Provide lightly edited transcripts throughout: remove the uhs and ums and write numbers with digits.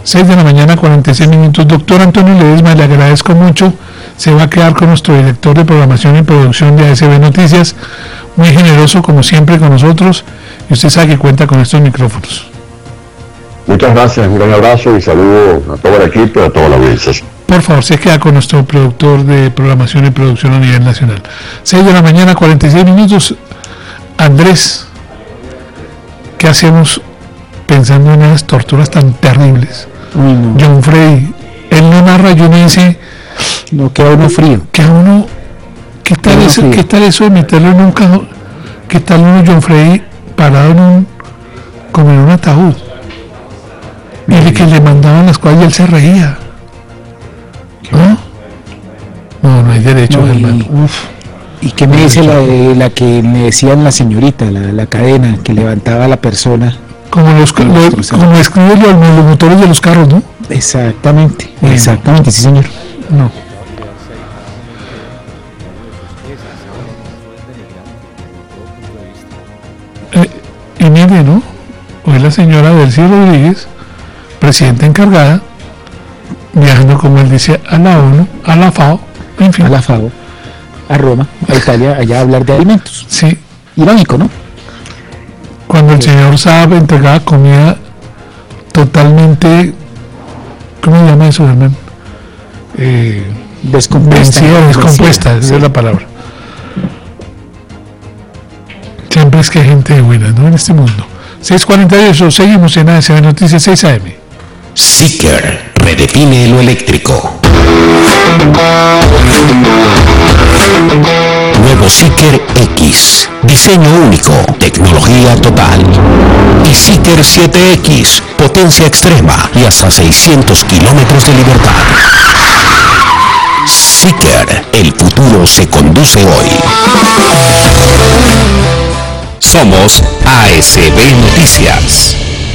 6 de la mañana, 46 minutos. Doctor Antonio Ledesma, le agradezco mucho. Se va a quedar con nuestro director de programación y producción de ASB Noticias, muy generoso como siempre con nosotros, y usted sabe que cuenta con estos micrófonos. Muchas gracias, un gran abrazo y saludo a todo el equipo y a toda la audiencia. Por favor, se queda con nuestro productor de programación y producción a nivel nacional. 6 de la mañana, 46 minutos. Andrés, ¿qué hacemos pensando en esas torturas tan terribles? John Freddy, él no narra, yo me dice... No, queda uno frío. Queda uno... ¿Qué tal eso de meterlo en un cajón? ¿Qué tal uno, John Freddy, parado como en un ataúd? Y de que le mandaban las cosas y él se reía. ¿No? No hay derecho, hermano. ¿Y qué me dice la que me decían la señorita, la cadena que levantaba a la persona? Como escriben los motores de los carros, ¿no? Exactamente, exactamente, sí, señor. No. Y mire, ¿no? Hoy la señora Delcy Rodríguez, presidenta encargada, viajando, como él dice, a la ONU, a la FAO, en fin. A la FAO, a Roma, a Italia, allá a hablar de alimentos. Sí. Irónico, ¿no? Cuando el señor Saab entregaba comida totalmente, ¿cómo se llama eso, hermano? Descompuesta, esa es la palabra. Siempre es que hay gente buena, ¿no? En este mundo. 6:48, seguimos en ASB Noticias 6 AM. Seeker redefine lo eléctrico. Nuevo Seeker X, diseño único, tecnología total. Y Seeker 7X, potencia extrema y hasta 600 kilómetros de libertad. Seeker, el futuro se conduce hoy. Somos ASB Noticias.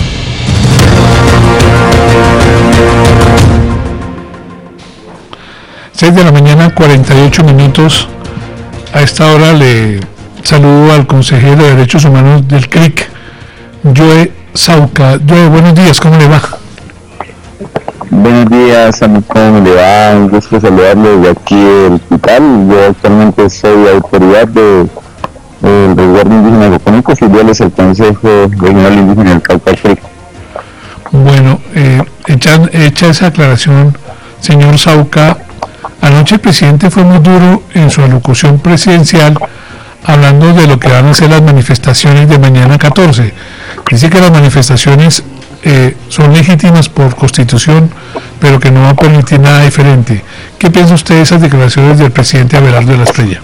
Seis de la mañana, 48 minutos. A esta hora le saludo al consejero de Derechos Humanos del CRIC, Joe Sauca. Joe, buenos días, ¿cómo le va? Buenos días, amigo, ¿cómo le va? Un gusto saludarle desde aquí del hospital. Yo actualmente soy autoridad del resguardo indígena de Coconocos, filiales del Consejo Regional Indígena del Cauca CRIC. Bueno, hecha esa aclaración, señor Sauca, anoche el presidente fue muy duro en su alocución presidencial hablando de lo que van a ser las manifestaciones de mañana 14. Dice que las manifestaciones son legítimas por Constitución, pero que no va a permitir nada diferente. ¿Qué piensa usted de esas declaraciones del presidente Abelardo de la Estrella?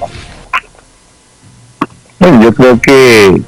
Bueno, yo creo que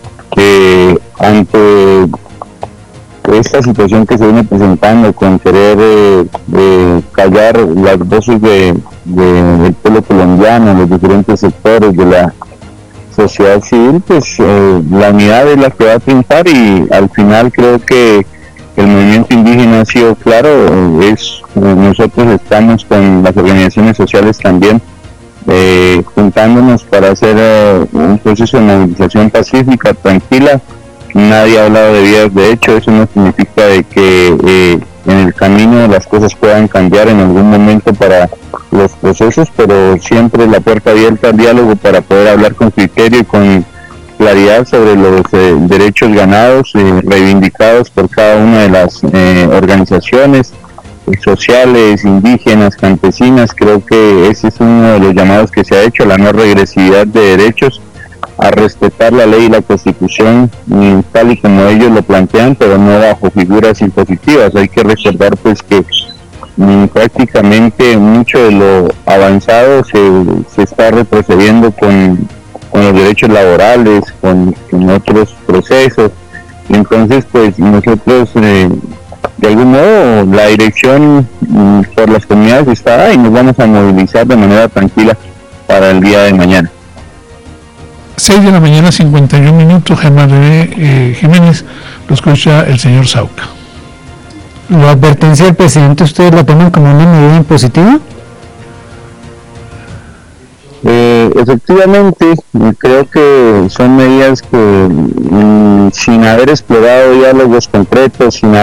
ante esta situación que se viene presentando con querer callar las voces del pueblo colombiano, los diferentes sectores de la sociedad civil, pues la unidad es la que va a triunfar, y al final creo que el movimiento indígena ha sido claro. Nosotros estamos con las organizaciones sociales también juntándonos para hacer un proceso de movilización pacífica, tranquila. Nadie ha hablado de vías de hecho. Eso no significa de que en el camino las cosas puedan cambiar en algún momento para los procesos, pero siempre la puerta abierta al diálogo para poder hablar con criterio y con claridad sobre los derechos ganados, reivindicados por cada una de las organizaciones sociales, indígenas, campesinas. Creo que ese es uno de los llamados que se ha hecho, la no regresividad de derechos, a respetar la ley y la Constitución tal y como ellos lo plantean, pero no bajo figuras impositivas. Hay que recordar pues que prácticamente mucho de lo avanzado se está retrocediendo con los derechos laborales, con otros procesos. Entonces pues nosotros de algún modo la dirección por las comunidades está ahí, y nos vamos a movilizar de manera tranquila para el día de mañana. 6 de la mañana, 51 minutos, Germán René Jiménez, lo escucha el señor Sauca. ¿La advertencia del presidente ustedes la toman como una medida impositiva? Efectivamente, creo que son medidas que sin haber explorado diálogos concretos, sin